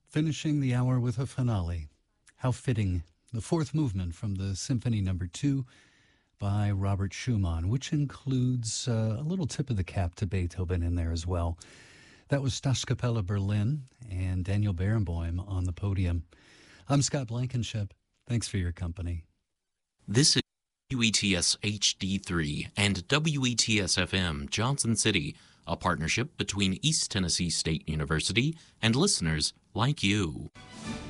Finishing the hour with a finale. How fitting. The fourth movement from the Symphony No. 2 by Robert Schumann, which includes a little tip of the cap to Beethoven in there as well. That was Staatskapelle Berlin and Daniel Barenboim on the podium. I'm Scott Blankenship. Thanks for your company. This is WETS HD3 and WETS FM Johnson City, a partnership between East Tennessee State University and listeners like you.